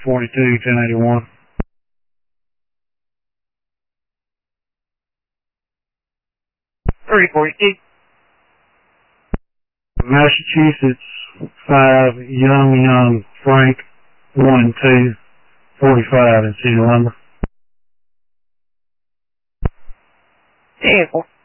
42, 1081. Massachusetts, 5, Young, Frank, 1, 2, 45 in serial number. 10-4.